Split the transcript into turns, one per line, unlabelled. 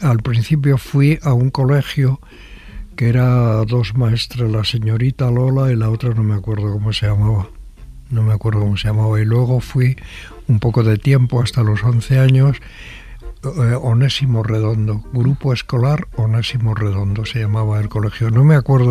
al principio fui a un colegio que era dos maestras, la señorita Lola y la otra no me acuerdo cómo se llamaba. No me acuerdo cómo se llamaba. Y luego fui un poco de tiempo, hasta los 11 años, Onésimo Redondo. Grupo Escolar Onésimo Redondo se llamaba el colegio. No me acuerdo